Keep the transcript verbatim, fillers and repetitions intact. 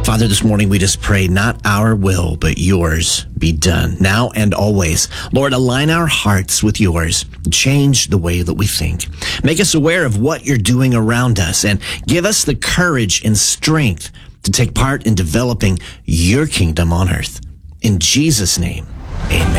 Father, this morning we just pray, not our will, but yours be done, now and always. Lord, align our hearts with yours. Change the way that we think. Make us aware of what you're doing around us, and give us the courage and strength to take part in developing your kingdom on earth. In Jesus' name, amen.